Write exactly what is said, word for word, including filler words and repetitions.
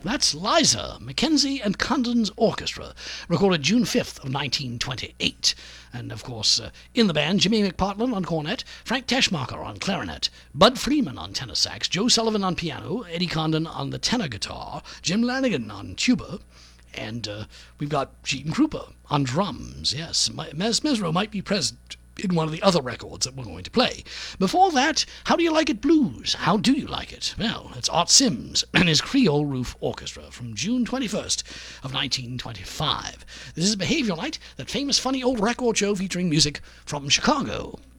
That's Liza, Mackenzie and Condon's Orchestra, recorded June fifth of nineteen twenty-eight. And, of course, uh, in the band, Jimmy McPartland on cornet, Frank Teschmacher on clarinet, Bud Freeman on tenor sax, Joe Sullivan on piano, Eddie Condon on the tenor guitar, Jim Lanigan on tuba, and uh, we've got Gene Krupa on drums. Yes, Mes Mesro might be present in one of the other records that we're going to play. Before that, How Do You Like It Blues? How Do You Like It? Well, it's Art Sims and his Creole Roof Orchestra from June twenty-first of nineteen twenty-five. This is Behavior Night, that famous funny old record show featuring music from Chicago.